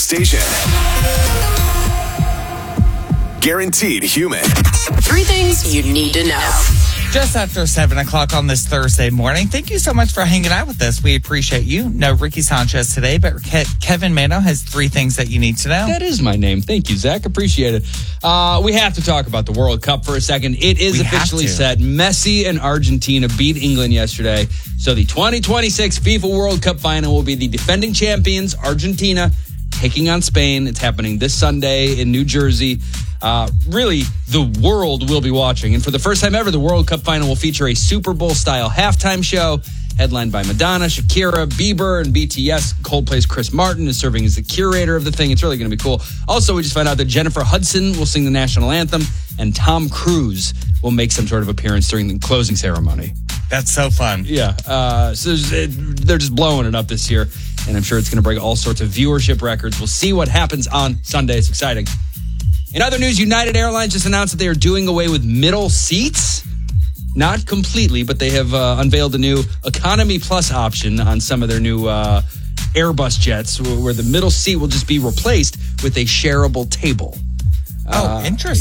station. Guaranteed human. 3 things you need to know. Just after 7 o'clock on this Thursday morning. Thank you so much for hanging out with us. We appreciate you. No Ricky Sanchez today, but Kevin Mano has 3 things that you need to know. That is my name. Thank you, Zach. Appreciate it. We have to talk about the World Cup for a second. It is officially set. Messi and Argentina beat England yesterday. So the 2026 FIFA World Cup final will be the defending champions, Argentina, taking on Spain. It's happening this Sunday in New Jersey. Really, the world will be watching. And for the first time ever, the World Cup final will feature a Super Bowl-style halftime show headlined by Madonna, Shakira, Bieber, and BTS. Coldplay's Chris Martin is serving as the curator of the thing. It's really going to be cool. Also, we just found out that Jennifer Hudson will sing the national anthem, and Tom Cruise will make some sort of appearance during the closing ceremony. That's so fun. Yeah. So they're just blowing it up this year, and I'm sure it's going to break all sorts of viewership records. We'll see what happens on Sunday. It's exciting. In other news, United Airlines just announced that they are doing away with middle seats. Not completely, but they have unveiled a new Economy Plus option on some of their new Airbus jets, where the middle seat will just be replaced with a shareable table. Interesting.